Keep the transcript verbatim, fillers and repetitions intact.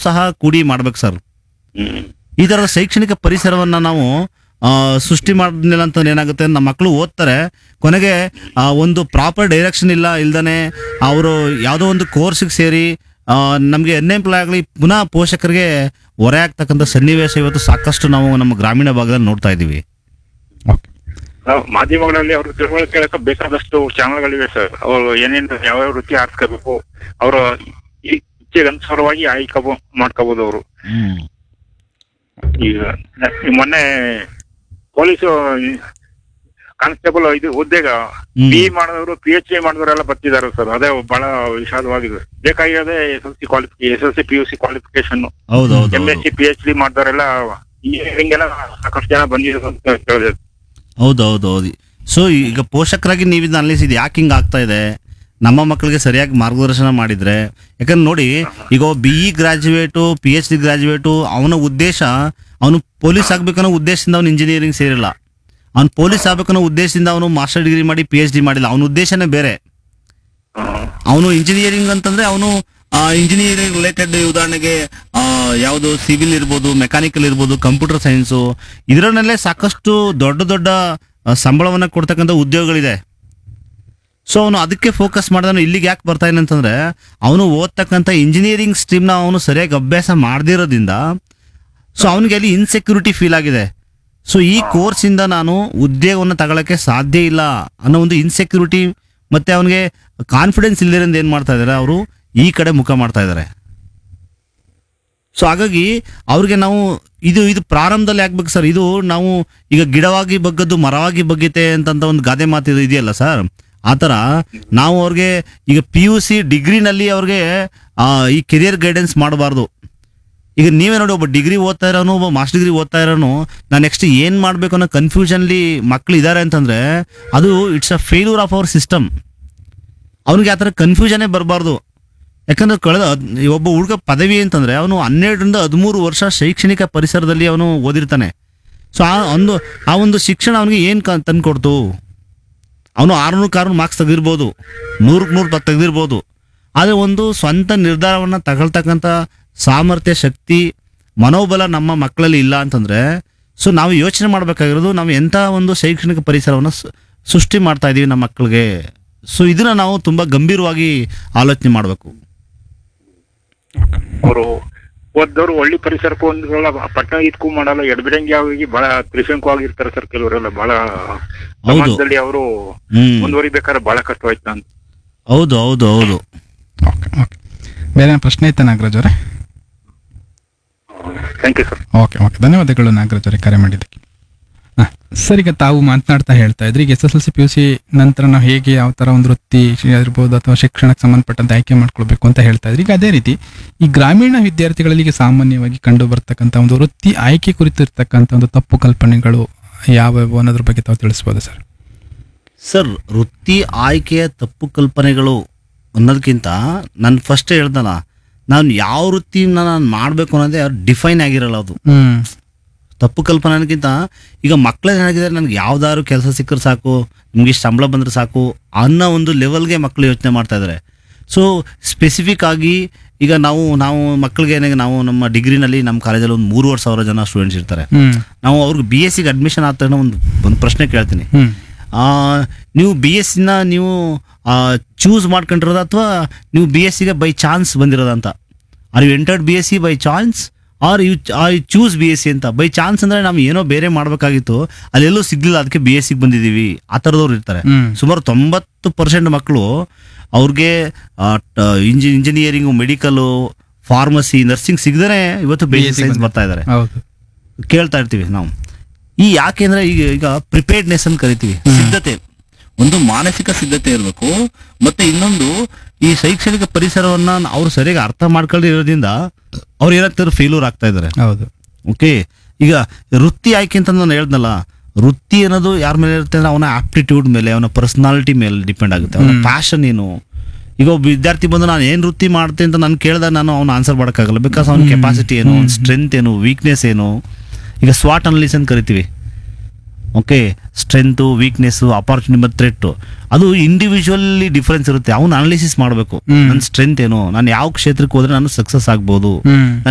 ಸಹ ಕೂಡಿ ಮಾಡ್ಬೇಕು ಸರ್. ಹ್ಮ್ ಈ ತರದ ಶೈಕ್ಷಣಿಕ ಪರಿಸರವನ್ನ ನಾವು ಆ, ಸೃಷ್ಟಿ ಮಾಡಿಲ್ಲ ಅಂತ ಏನಾಗುತ್ತೆ, ನಮ್ಮ ಮಕ್ಕಳು ಓದ್ತಾರೆ, ಕೊನೆಗೆ ಆ, ಒಂದು ಪ್ರಾಪರ್ ಡೈರೆಕ್ಷನ್ ಇಲ್ಲ ಇಲ್ದಾನೆ ಅವರು ಯಾವುದೋ ಒಂದು ಕೋರ್ಸಿಗೆ ಸೇರಿ ನಮಗೆ ಅನ್ಎಂಪ್ಲಾಯ್ ಆಗಲಿ ಪುನಃ ಪೋಷಕರಿಗೆ ಹೊರೆ ಆಗ್ತಕ್ಕಂಥ ಸನ್ನಿವೇಶ ಇವತ್ತು ಸಾಕಷ್ಟು ನಾವು ನಮ್ಮ ಗ್ರಾಮೀಣ ಭಾಗದಲ್ಲಿ ನೋಡ್ತಾ ಇದ್ದೀವಿ. ಓಕೆ. ನಾವು ಮಾಧ್ಯಮಗಳಲ್ಲಿ ಅವ್ರ ತಿಳುವಳಿಕೆ ಕೇಳಕ್ಕೆ ಬೇಕಾದಷ್ಟು ಚಾನಲ್ಗಳಿವೆ ಸರ್. ಅವರು ಏನೇನು ಯಾವ್ಯಾವ ವೃತ್ತಿ ಆರಿಸ್ಕೋಬೇಕು, ಅವರ ಇಚ್ಛೆಗೆ ಅನುಸಾರವಾಗಿ ಆಯ್ಕೆ ಮಾಡ್ಕೋಬಹುದು ಅವರು. ಹ್ಮ್ ಈಗ ನ- ಈ ಮೊನ್ನೆ ಪೊಲೀಸು ಕಾನ್ಸ್ಟೇಬಲ್ ಇದು ಹುದ್ದೆಗ ಹ್ಮ್. ಬಿ ಮಾಡಿದವರು ಪಿ ಎಚ್ ಡಿ ಮಾಡಿದವರೆಲ್ಲ ಬರ್ತಿದ್ದಾರೆ ಸರ್. ಅದೇ ಬಹಳ ವಿಷಾದವಾಗಿದೆ. ಬೇಕಾಗಿರೋದೇ S L C qualification, S L C P U C qualification, ಹೌದು ಹೌದು M S C P H D ಮಾಡಿದವರೆಲ್ಲ engineering ಎಲ್ಲ ಸಾಕಷ್ಟು ಜನ ಬಂದಿದ್ರು ಅಂತ ಕೇಳಿದೆ. ಹೌದು ಹೌದು ಹೌದು. ಸೊ ಈಗ ಪೋಷಕರಾಗಿ ನೀವು ಇದನ್ನ ಅನ್ಲಿಸಿದ್ ಯಾಕೆ ಹಿಂಗೆ ಆಗ್ತಾ ಇದೆ, ನಮ್ಮ ಮಕ್ಕಳಿಗೆ ಸರಿಯಾಗಿ ಮಾರ್ಗದರ್ಶನ ಮಾಡಿದ್ರೆ. ಯಾಕಂದ್ರೆ ನೋಡಿ, ಈಗ B E graduate, P H D graduate, ಅವನ ಉದ್ದೇಶ ಅವನು ಪೊಲೀಸ್ ಆಗ್ಬೇಕನ್ನೋ ಉದ್ದೇಶದಿಂದ ಅವನು ಇಂಜಿನಿಯರಿಂಗ್ ಸೇರಿಲ್ಲ. ಅವ್ನು ಪೊಲೀಸ್ ಆಗ್ಬೇಕನ್ನೋ ಉದ್ದೇಶದಿಂದ ಅವನು ಮಾಸ್ಟರ್ ಡಿಗ್ರಿ ಮಾಡಿ ಪಿ ಎಚ್ ಡಿ ಮಾಡಿಲ್ಲ. ಅವನ ಉದ್ದೇಶನೇ ಬೇರೆ. ಅವನು ಇಂಜಿನಿಯರಿಂಗ್ ಅಂತಂದ್ರೆ ಅವನು ಇಂಜಿನಿಯರಿಂಗ್ ರಿಲೇಟೆಡ್, ಉದಾಹರಣೆಗೆ ಯಾವುದು ಸಿವಿಲ್ ಇರ್ಬೋದು, ಮೆಕ್ಯಾನಿಕಲ್ ಇರ್ಬೋದು, ಕಂಪ್ಯೂಟರ್ ಸೈನ್ಸು, ಇದರಲ್ಲೇ ಸಾಕಷ್ಟು ದೊಡ್ಡ ದೊಡ್ಡ ಆ, ಸಂಬಳವನ್ನ ಕೊಡ್ತಕ್ಕಂಥ ಉದ್ಯೋಗಗಳಿದೆ. ಸೊ ಅವನು ಅದಕ್ಕೆ ಫೋಕಸ್ ಮಾಡಿದನು. ಇಲ್ಲಿಗೆ ಯಾಕೆ ಬರ್ತಾ ಇದ್ದಾನೆ ಅಂತಂದ್ರೆ, ಅವನು ಓದ್ತಕ್ಕಂಥ ಇಂಜಿನಿಯರಿಂಗ್ ಸ್ಟ್ರೀಮ್ನ ಅವನು ಸರಿಯಾಗಿ ಅಭ್ಯಾಸ ಮಾಡದಿರೋದ್ರಿಂದ ಸೊ ಅವನಿಗೆ ಅಲ್ಲಿ ಇನ್ಸೆಕ್ಯೂರಿಟಿ ಫೀಲ್ ಆಗಿದೆ. ಸೊ ಈ ಕೋರ್ಸಿಂದ ನಾನು ಉದ್ಯೋಗವನ್ನು ತಗೊಳ್ಳೋಕ್ಕೆ ಸಾಧ್ಯ ಇಲ್ಲ ಅನ್ನೋ ಒಂದು ಇನ್ಸೆಕ್ಯೂರಿಟಿ ಮತ್ತೆ ಅವನಿಗೆ ಕಾನ್ಫಿಡೆನ್ಸ್ ಇಲ್ಲದಿರೋದು ಏನು ಮಾಡ್ತಾ ಇದ್ದಾರೆ, ಅವರು ಈ ಕಡೆ ಮುಖ ಮಾಡ್ತಾ ಇದ್ದಾರೆ. ಸೊ ಹಾಗಾಗಿ ಅವ್ರಿಗೆ ನಾವು ಇದು ಇದು ಪ್ರಾರಂಭದಲ್ಲಿ ಆಗ್ಬೇಕು ಸರ್. ಇದು ನಾವು ಈಗ ಗಿಡವಾಗಿ ಬಗ್ಗದ್ದು ಮರವಾಗಿ ಬಗ್ಗೀತೆ ಅಂತಂತ ಒಂದು ಗಾದೆ ಮಾತು ಇದು ಇದೆಯಲ್ಲ ಸರ್, ಆ ಥರ ನಾವು ಅವ್ರಿಗೆ ಈಗ ಪಿ ಯು ಸಿ ಡಿಗ್ರಿನಲ್ಲಿ ಅವ್ರಿಗೆ ಆ, ಈ ಕೆರಿಯರ್ ಗೈಡೆನ್ಸ್ ಮಾಡಬಾರ್ದು. ಈಗ ನೀವೇ ನೋಡಿ, ಒಬ್ಬ ಡಿಗ್ರಿ ಓದ್ತಾ ಇರೋನು, ಒಬ್ಬ ಮಾಸ್ಟರ್ ಡಿಗ್ರಿ ಓದ್ತಾ ಇರೋನು, ನಾನು ನೆಕ್ಸ್ಟ್ ಏನು ಮಾಡಬೇಕು ಅನ್ನೋ ಕನ್ಫ್ಯೂಷನ್ಲಿ ಮಕ್ಳು ಇದ್ದಾರೆ ಅಂತಂದರೆ ಅದು it's a failure of our system. ಅವನಿಗೆ ಆ ಥರ ಕನ್ಫ್ಯೂಷನ್ನೇ ಬರಬಾರ್ದು. ಯಾಕಂದ್ರೆ ಕಳೆದ ಹದ್- ಒಬ್ಬ ಹುಡುಗ ಪದವಿ ಅಂತಂದರೆ ಅವನು ಹನ್ನೆರಡರಿಂದ ಹದಿಮೂರು ವರ್ಷ ಶೈಕ್ಷಣಿಕ ಪರಿಸರದಲ್ಲಿ ಅವನು ಓದಿರ್ತಾನೆ. ಸೊ ಆ ಒಂದು ಆ ಒಂದು ಶಿಕ್ಷಣ ಅವನಿಗೆ ಏನು ಕ ತಂದು ಕೊಡ್ತು, ಅವನು ಆರುನೂರಕ್ಕೆ ಆರುನೂರು ಮಾರ್ಕ್ಸ್ ತೆಗೆದಿರ್ಬೋದು, ನೂರಕ್ಕೆ ನೂರು ತೆಗೆದಿರ್ಬೋದು, ಆದರೆ ಒಂದು ಸ್ವಂತ ನಿರ್ಧಾರವನ್ನು ತಗೊಳ್ತಕ್ಕಂಥ ಸಾಮರ್ಥ್ಯ, ಶಕ್ತಿ, ಮನೋಬಲ ನಮ್ಮ ಮಕ್ಕಳಲ್ಲಿ ಇಲ್ಲ ಅಂತಂದರೆ, ಸೊ ನಾವು ಯೋಚನೆ ಮಾಡಬೇಕಾಗಿರೋದು ನಾವು ಎಂಥ ಒಂದು ಶೈಕ್ಷಣಿಕ ಪರಿಸರವನ್ನು ಸೃಷ್ಟಿ ಮಾಡ್ತಾ ಇದ್ದೀವಿ ನಮ್ಮ ಮಕ್ಕಳಿಗೆ. ಸೊ ಇದನ್ನ ನಾವು ತುಂಬ ಗಂಭೀರವಾಗಿ ಆಲೋಚನೆ ಮಾಡಬೇಕು. ಅವರು ಓದ್ದವ್ರು ಒಳ್ಳೆ ಪರಿಸರಕ್ಕೂ ಒಂದ್ರಲ್ಲ, ಪಟ್ಟಣ ಇದಕ್ಕೂ ಮಾಡಲ್ಲ, ಎಡಬಿಡಂಗಿ ಆಗಿ ಬಹಳ ತ್ರಿಶಂಕವಾಗಿರ್ತಾರೆ ಸರ್. ಕೆಲವರೆಲ್ಲ ಬಹಳ ಸಮಾಜದಲ್ಲಿ ಅವರು ಹ್ಮ್ ಮುಂದುವರಿಬೇಕಾದ್ರೆ ಬಹಳ ಕಷ್ಟವಾಯ್ತು ಅಂತ. ಹೌದು ಹೌದು ಹೌದು. Okay okay. ಬೇರೆ ಪ್ರಶ್ನೆ ಇತ್ತ ನಾಗರಾಜ್ ಅವರೇ? Thank you sir. Okay okay, ಧನ್ಯವಾದಗಳು ನಾಗರಾಜ್ ಅವರೇ ಕರೆ ಮಾಡಿದ್ದಕ್ಕೆ. ಹಾಂ ಸರ್, ಈಗ ತಾವು ಮಾತನಾಡ್ತಾ ಹೇಳ್ತಾ ಇದ್ರಿ, ಈಗ S S L C P U C ನಂತರ ನಾವು ಹೇಗೆ ಯಾವ ಥರ ಒಂದು ವೃತ್ತಿ ಇರ್ಬೋದು ಅಥವಾ ಶಿಕ್ಷಣಕ್ಕೆ ಸಂಬಂಧಪಟ್ಟಂತೆ ಆಯ್ಕೆ ಮಾಡ್ಕೊಳ್ಬೇಕು ಅಂತ ಹೇಳ್ತಾ ಇದ್ರಿ. ಈಗ ಅದೇ ರೀತಿ ಈ ಗ್ರಾಮೀಣ ವಿದ್ಯಾರ್ಥಿಗಳಲ್ಲಿ ಈಗ ಸಾಮಾನ್ಯವಾಗಿ ಕಂಡು ಬರ್ತಕ್ಕಂಥ ಒಂದು ವೃತ್ತಿ ಆಯ್ಕೆ ಕುರಿತು ಇರ್ತಕ್ಕಂಥ ಒಂದು ತಪ್ಪು ಕಲ್ಪನೆಗಳು ಯಾವ್ಯಾವು ಅನ್ನೋದ್ರ ಬಗ್ಗೆ ತಾವು ತಿಳಿಸ್ಬೋದು ಸರ್? ಸರ್, ವೃತ್ತಿ ಆಯ್ಕೆಯ ತಪ್ಪು ಕಲ್ಪನೆಗಳು ಅನ್ನೋದಕ್ಕಿಂತ ನಾನು ಫಸ್ಟ್ ಹೇಳ್ದಲ್ಲ, ನಾನು ಯಾವ ವೃತ್ತಿನ ನಾನು ಮಾಡಬೇಕು ಅನ್ನೋದೇ ಡಿಫೈನ್ ಆಗಿರಲ್ಲ. ಅದು ಹ್ಮ್ ತಪ್ಪು ಕಲ್ಪನೆ ಅನ್ನೋದಕ್ಕಿಂತ ಈಗ ಮಕ್ಕಳೇ ಏನಾಗಿದ್ದಾರೆ, ನನಗೆ ಯಾವ್ದಾದ್ರು ಕೆಲಸ ಸಿಕ್ಕರೆ ಸಾಕು, ನಿಮ್ಗೆ ಇಷ್ಟು ಸಂಬಳ ಬಂದರೆ ಸಾಕು ಅನ್ನೋ ಒಂದು ಲೆವೆಲ್ಗೆ ಮಕ್ಕಳು ಯೋಚನೆ ಮಾಡ್ತಾ ಇದ್ದಾರೆ. ಸೊ ಸ್ಪೆಸಿಫಿಕ್ ಆಗಿ ಈಗ ನಾವು ನಾವು ಮಕ್ಕಳಿಗೆ ಏನಾಗ ನಾವು ನಮ್ಮ ಡಿಗ್ರಿನಲ್ಲಿ ನಮ್ಮ ಕಾಲೇಜಲ್ಲಿ ಒಂದು ಮೂರುವರೆ ಸಾವಿರ ಜನ ಸ್ಟೂಡೆಂಟ್ಸ್ ಇರ್ತಾರೆ. ಹ್ಮ್ ನಾವು ಅವ್ರಿಗೆ ಬಿ ಎಸ್ ಸಿಗೆ ಅಡ್ಮಿಷನ್ ಆಗ್ತಾ ಒಂದು ಒಂದು ಪ್ರಶ್ನೆ ಕೇಳ್ತೀನಿ, ಹ್ಮ್ ಆ, ನೀವು ಬಿ ಎಸ್ ಸಿನ ನೀವು ಚೂಸ್ ಮಾಡ್ಕೊಂಡಿರೋದು ಅಥವಾ ನೀವು ಬಿ ಎಸ್ ಸಿಗೆ ಬೈ ಚಾನ್ಸ್ ಬಂದಿರೋದು ಅಂತ? Are you entered B S C by chance are you are you choose B S C ಅಂತ? ಬೈ ಚಾನ್ಸ್ ಅಂದರೆ ನಾವು ಏನೋ ಬೇರೆ ಮಾಡಬೇಕಾಗಿತ್ತು, ಅಲ್ಲೆಲ್ಲೂ ಸಿಗ್ಲಿಲ್ಲ, ಅದಕ್ಕೆ ಬಿ ಎಸ್ ಸಿಗೆ ಬಂದಿದ್ದೀವಿ, ಆ ಥರದವ್ರು ಇರ್ತಾರೆ. ಹ್ಮ್ ಸುಮಾರು ತೊಂಬತ್ತು ಪರ್ಸೆಂಟ್ ಮಕ್ಕಳು ಅವ್ರಿಗೆ ಇಂಜಿ ಇಂಜಿನಿಯರಿಂಗು, ಮೆಡಿಕಲು, ಫಾರ್ಮಸಿ, ನರ್ಸಿಂಗ್ ಸಿಗದೇ ಇವತ್ತು ಬೇಸಿಕ್ ಸೈನ್ಸ್ ಬರ್ತಾ ಇದ್ದಾರೆ. ಹೌದು. ಕೇಳ್ತಾ ಇರ್ತೀವಿ ನಾವು. ಈ ಯಾಕೆಂದ್ರೆ ಈಗ ಈಗ ಪ್ರಿಪೇರ್ಡ್ನೆಸ್ ಅಂತ ಕರಿತೀವಿ, ಸಿದ್ಧತೆ, ಒಂದು ಮಾನಸಿಕ ಸಿದ್ಧತೆ ಇರಬೇಕು. ಮತ್ತೆ ಇನ್ನೊಂದು, ಈ ಶೈಕ್ಷಣಿಕ ಪರಿಸರವನ್ನ ಅವ್ರು ಸರಿಯಾಗಿ ಅರ್ಥ ಮಾಡ್ಕೊಳ್ಳದೆ ಇರೋದ್ರಿಂದ ಅವ್ರು ಏನಾಗ್ತಾರೆ, ಫೇಲ್ಯೂರ್ ಆಗ್ತಾ ಇದ್ದಾರೆ. ಹೌದು. ಓಕೆ, ಈಗ ವೃತ್ತಿ ಆಯ್ಕೆ ಅಂತ ನಾನು ಹೇಳ್ದಲ್ಲ, ವೃತ್ತಿ ಅನ್ನೋದು ಯಾರ ಮೇಲೆ ಇರುತ್ತೆ ಅಂದ್ರೆ ಅವನ ಆಪ್ಟಿಟ್ಯೂಡ್ ಮೇಲೆ, ಅವನ ಪರ್ಸನಾಲಿಟಿ ಮೇಲೆ ಡಿಪೆಂಡ್ ಆಗುತ್ತೆ, ಅವನ ಪ್ಯಾಷನ್ ಏನು. ಈಗ ಒಬ್ಬ ವಿದ್ಯಾರ್ಥಿ ಬಂದು ನಾನು ಏನು ವೃತ್ತಿ ಮಾಡ್ತೀನಿ ಅಂತ ನಾನು ಕೇಳಿದಾಗ ನಾನು ಅವ್ನು ಆನ್ಸರ್ ಮಾಡೋಕ್ಕಾಗಲ್ಲ. ಬಿಕಾಸ್ ಅವ್ನ ಕೆಪಾಸಿಟಿ ಏನು, ಅವ್ನ ಸ್ಟ್ರೆಂತ್ ಏನು, ವೀಕ್ನೆಸ್ ಏನು. ಈಗ ಸ್ವಾಟ್ ಅನಾಲಿಸಿಸ್ ಅಂತ ಕರಿತೀವಿ. ಓಕೆ, ಸ್ಟ್ರೆಂತು, ವೀಕ್ನೆಸ್ಸು, ಅಪಾರ್ಚುನಿಟಿ ಮತ್ತು ಥ್ರೆಟ್, ಅದು ಇಂಡಿವಿಜುವಲಿ ಡಿಫ್ರೆನ್ಸ್ ಇರುತ್ತೆ. ಅವ್ನು ಅನಾಲಿಸಿಸ್ ಮಾಡಬೇಕು, ನನ್ನ ಸ್ಟ್ರೆಂತ್ ಏನು, ನಾನು ಯಾವ ಕ್ಷೇತ್ರಕ್ಕೆ ಹೋದ್ರೆ ನಾನು ಸಕ್ಸಸ್ ಆಗ್ಬೋದು, ಹ್ಮ್